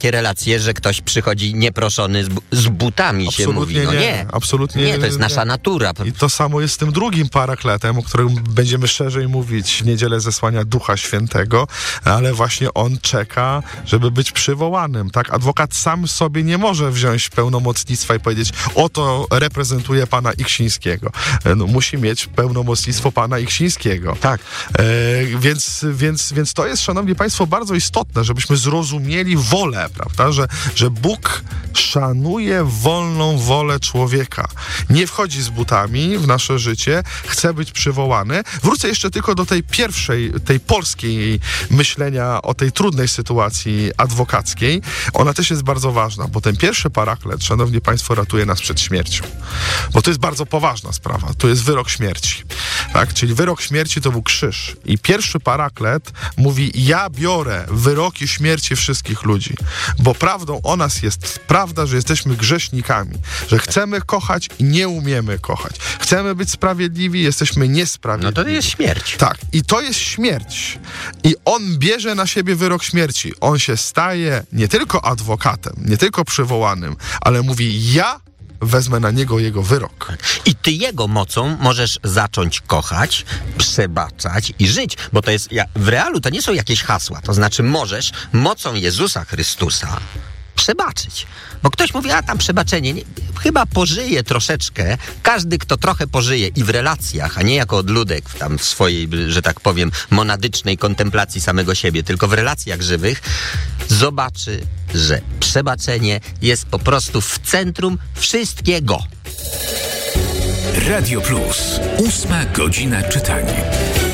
takie relacje, że ktoś przychodzi nieproszony z butami, absolutnie się mówi. No nie. Absolutnie nie. To jest nasza natura. I to samo jest z tym drugim parakletem, o którym będziemy szerzej mówić w niedzielę zesłania Ducha Świętego, ale właśnie on czeka, żeby być przywołanym. Tak? Adwokat sam sobie nie może wziąć pełnomocnictwa i powiedzieć, oto reprezentuje pana Iksińskiego. No, musi mieć pełnomocnictwo pana Iksińskiego. Tak. Więc to jest, szanowni państwo, bardzo istotne, żebyśmy zrozumieli wolę, prawda, że Bóg szanuje wolną wolę człowieka. Nie wchodzi z butami w nasze życie, chce być przywołany. Wrócę jeszcze tylko do tej pierwszej, tej polskiej myślenia o tej trudnej sytuacji adwokackiej. Ona też jest bardzo ważna, bo ten pierwszy paraklet, szanowni państwo, ratuje nas przed śmiercią. Bo to jest bardzo poważna sprawa. To jest wyrok śmierci. Tak? Czyli wyrok śmierci to był krzyż. I pierwszy paraklet mówi, ja biorę wyroki śmierci wszystkich ludzi. Bo prawdą o nas jest prawda, że jesteśmy grzesznikami. Że chcemy kochać i nie umiemy kochać. Chcemy być sprawiedliwi, jesteśmy niesprawiedliwi. No to jest śmierć. Tak. I to jest śmierć. I on bierze na siebie wyrok śmierci. On się staje nie tylko adwokatem, nie tylko przywołanym, ale mówi, ja wezmę na niego jego wyrok. I ty jego mocą możesz zacząć kochać, przebaczać i żyć, bo to jest, w realu to nie są jakieś hasła, to znaczy możesz mocą Jezusa Chrystusa przebaczyć. Bo ktoś mówi, a tam przebaczenie, chyba pożyje troszeczkę, każdy, kto trochę pożyje i w relacjach, a nie jako odludek tam w swojej, że tak powiem, monadycznej kontemplacji samego siebie, tylko w relacjach żywych, zobaczy, że przebaczenie jest po prostu w centrum wszystkiego. Radio Plus. 8 godzina czytania.